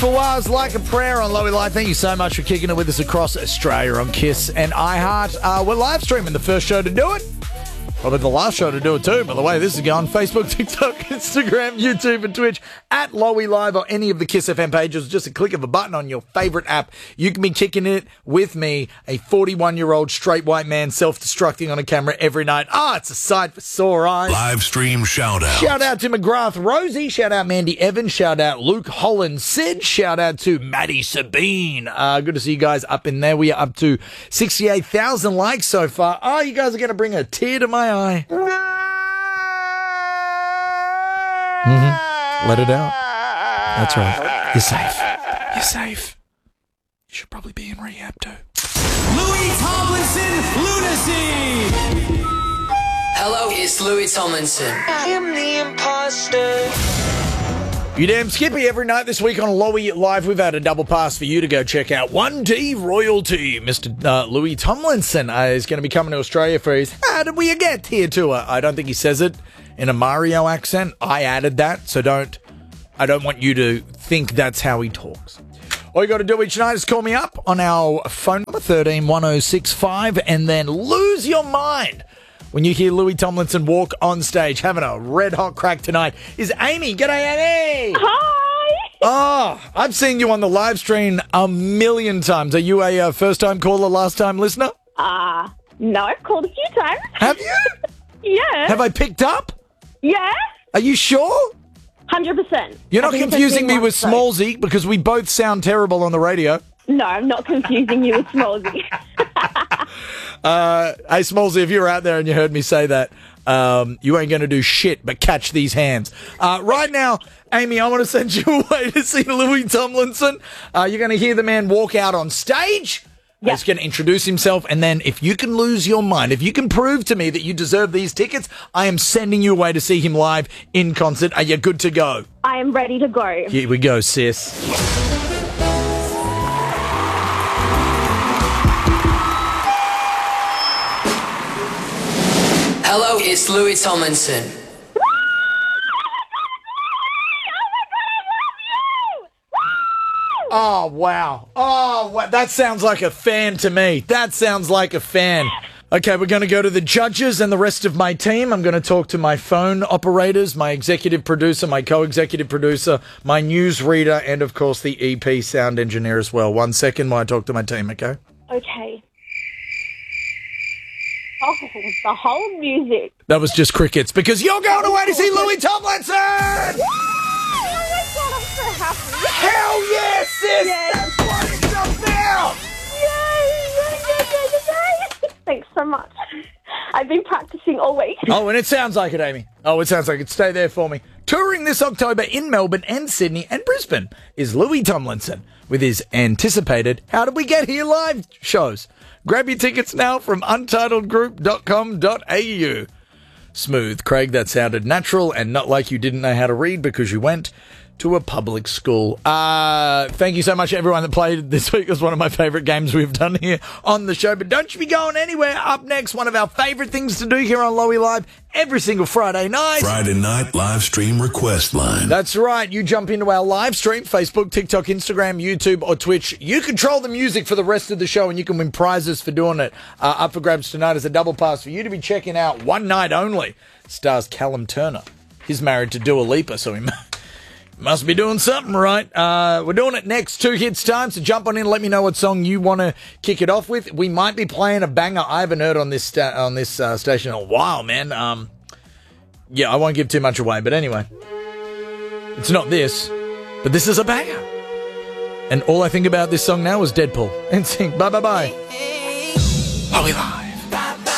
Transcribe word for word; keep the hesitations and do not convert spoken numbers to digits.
for Waz, Like a Prayer on Lowy Live. Thank you so much for kicking it with us across Australia on Kiss and iHeart. Uh, we're live streaming the first show to do it. Probably the last show to do it too, by the way this is going. Facebook, TikTok, Instagram, YouTube and Twitch at Lowy Live or any of the Kiss F M pages. Just a click of a button on your favourite app. You can be kicking it with me, a forty-one-year-old straight white man self-destructing on a camera every night. Ah, oh, it's a sight for sore eyes. Live stream shout out. Shout out to McGrath Rosie. Shout out Mandy Evans. Shout out Luke Holland Sid. Shout out to Maddie Sabine. Uh, good to see you guys up in there. We are up to sixty-eight thousand likes so far. Oh, you guys are going to bring a tear to my eye. Mm-hmm. Let it out. That's right. You're safe. You're safe. You should probably be in rehab too. Louis Tomlinson Lunacy. Hello, it's Louis Tomlinson. I am the imposter. You damn Skippy, every night this week on Lowy Live, we've had a double pass for you to go check out one D Royalty. Mister Uh, Louis Tomlinson uh, is going to be coming to Australia for his How Did We Get Here tour. I don't think he says it in a Mario accent. I added that, so don't, I don't want you to think that's how he talks. All you got to do each night is call me up on our phone number, thirteen one oh six five, and then lose your mind when you hear Louis Tomlinson walk on stage. Having a red-hot crack tonight is Amy. G'day, Amy. Hi. Oh, I've seen you on the live stream a million times. Are you a uh, first-time caller, last-time listener? Uh, no, I've called a few times. Have you? Yeah. Have I picked up? Yeah. Are you sure? one hundred percent. You're not confusing me with Smallzy because we both sound terrible on the radio. No, I'm not confusing you with Smallzy. uh, hey, Smallzy, if you're out there and you heard me say that, um, you ain't going to do shit but catch these hands. Uh, right now, Amy, I want to send you away to see Louis Tomlinson. Uh, you're going to hear the man walk out on stage. Yep. He's going to introduce himself, and then if you can lose your mind, if you can prove to me that you deserve these tickets, I am sending you away to see him live in concert. Are you good to go? I am ready to go. Here we go, sis. Hello, it's Louis Tomlinson. Oh, wow. Oh, wow. That sounds like a fan to me. That sounds like a fan. Okay, we're going to go to the judges and the rest of my team. I'm going to talk to my phone operators, my executive producer, my co-executive producer, my news reader, and, of course, the E P sound engineer as well. One second while I talk to my team, okay? Okay. Oh, the whole music. That was just crickets because you're going away to see Louis Tomlinson! Oh, my God, I'm so happy. Hell yes, sis! Yes. That's what it's about! Yay, yay, yay, yay, yay. Thanks so much. I've been practicing all week. Oh, and it sounds like it, Amy. Oh, it sounds like it. Stay there for me. Touring this October in Melbourne and Sydney and Brisbane is Louis Tomlinson with his anticipated How Did We Get Here live shows. Grab your tickets now from untitled group dot com dot a u. Smooth, Craig. That sounded natural and not like you didn't know how to read because you went to a public school. Uh, thank you so much, everyone that played this week. It was one of my favourite games we've done here on the show. But don't you be going anywhere. Up next, one of our favourite things to do here on Lowy Live every single Friday night. Friday night live stream request line. That's right. You jump into our live stream, Facebook, TikTok, Instagram, YouTube, or Twitch. You control the music for the rest of the show, and you can win prizes for doing it. Uh, up for grabs tonight is a double pass for you to be checking out One Night Only. Stars Callum Turner. He's married to Dua Lipa, so he must be doing something right. Uh, we're doing it next. Two hits time, so jump on in and let me know what song you want to kick it off with. We might be playing a banger I haven't heard on this sta- on this uh, station in a while, man. Um, yeah, I won't give too much away, but anyway. It's not this, but this is a banger. And all I think about this song now is Deadpool. And sing bye-bye-bye. Lowy Live.